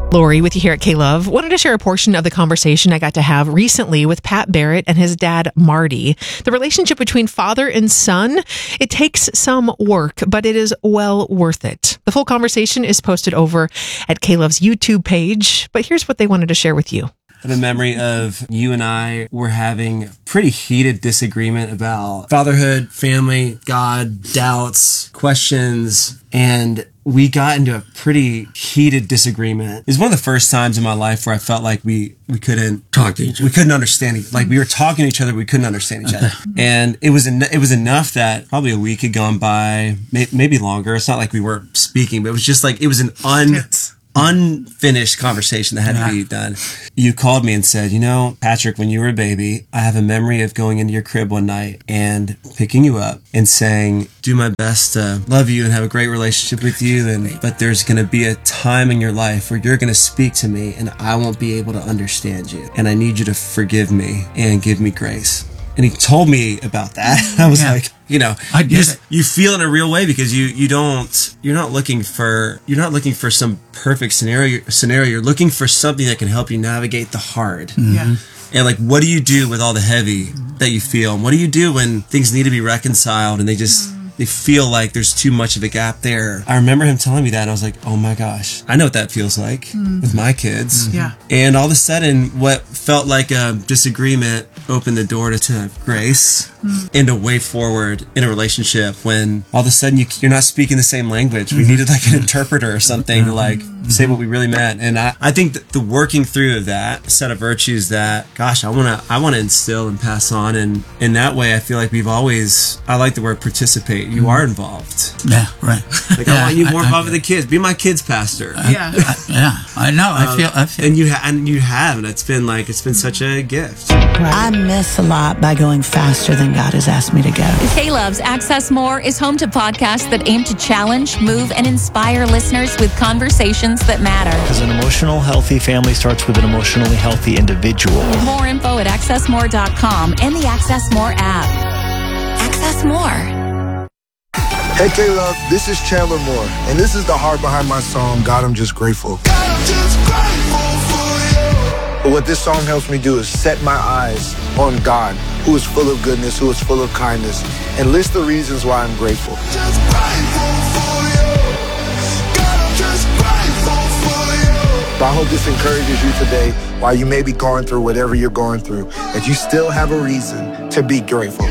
Lori with you here at K-Love. Wanted to share a portion of the conversation I got to have recently with Pat Barrett and his dad, Marty. The relationship between father and son, it takes some work, but it is well worth it. The full conversation is posted over at K-Love's YouTube page, but here's what they wanted to share with you. The memory of you and I were having a pretty heated disagreement about fatherhood, family, God, doubts, questions, and we got into a pretty heated disagreement. It was one of the first times in my life where I felt like we couldn't talk to each other. We couldn't understand each other. Like we were talking to each other, we couldn't understand each other. And it was enough that probably a week had gone by, maybe longer. It's not like we weren't speaking, but it was just like it was an unfinished conversation that had to be done. You called me and said, Patrick, when you were a baby, I have a memory of going into your crib one night and picking you up and saying, do my best to love you and have a great relationship with you. But there's going to be a time in your life where you're going to speak to me and I won't be able to understand you. And I need you to forgive me and give me grace. And he told me about that. I was like, I get it. You feel in a real way because you're not looking for some perfect scenario. You're looking for something that can help you navigate the hard. Mm-hmm. Yeah. And like, what do you do with all the heavy that you feel? And what do you do when things need to be reconciled and they feel like there's too much of a gap there? I remember him telling me that and I was like, oh my gosh, I know what that feels like with my kids. Yeah. And all of a sudden, what felt like a disagreement opened the door to grace and a way forward in a relationship when all of a sudden you're not speaking the same language. We needed like an interpreter or something to like say what we really meant. And I think that the working through of that set of virtues that, gosh, I want to instill and pass on. And in that way, I feel like I like the word participate. You are involved. Yeah, right. Like I want you more involved with the kids. Be my kids' pastor. I know. I feel. And you have, and it's been such a gift. I miss a lot by going faster than God has asked me to go. K-Love's Access More is home to podcasts that aim to challenge, move, and inspire listeners with conversations that matter. Because an emotional, healthy family starts with an emotionally healthy individual. More info at accessmore.com and the Access More app. Access More. Hey K-Love, this is Chandler Moore, and this is the heart behind my song, God, I'm Just Grateful. God, I'm just grateful for you. But what this song helps me do is set my eyes on God, who is full of goodness, who is full of kindness, and list the reasons why I'm grateful. Just grateful for you. God, I'm just grateful for you. But I hope this encourages you today, while you may be going through whatever you're going through, that you still have a reason to be grateful.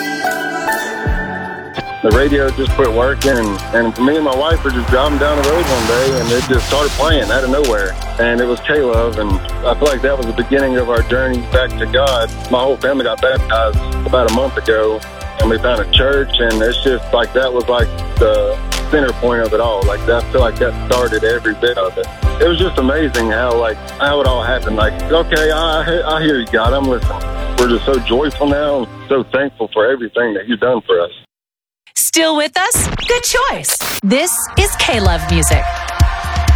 The radio just quit working, and me and my wife were just driving down the road one day, and it just started playing out of nowhere. And it was K-Love, and I feel like that was the beginning of our journey back to God. My whole family got baptized about a month ago, and we found a church, and it's just like that was like the center point of it all. Like I feel like that started every bit of it. It was just amazing how it all happened. Like, okay, I hear you, God, I'm listening. We're just so joyful now, and so thankful for everything that you've done for us. Still with us? Good choice. This is K-Love Music.